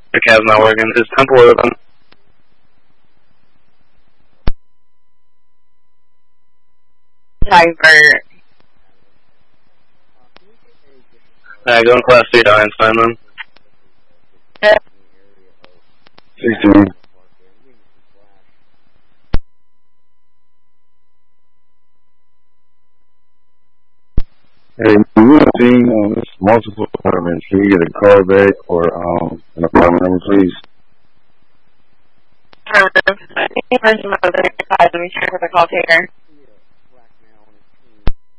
The cab's not working. Is Temple open? Divert. Go in Class 3 to Einstein then. Yeah. 16. Hey, we were seeing this multiple apartments. Can we get a call back or an apartment number, please? Let me check with the call taker.